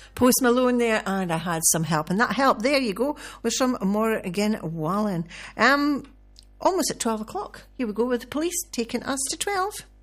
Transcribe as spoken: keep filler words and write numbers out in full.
Post Malone there, and I had some help. And that help, there you go, was from Morgan Wallen. Um, almost at twelve o'clock. Here we go with the police taking us to twelve.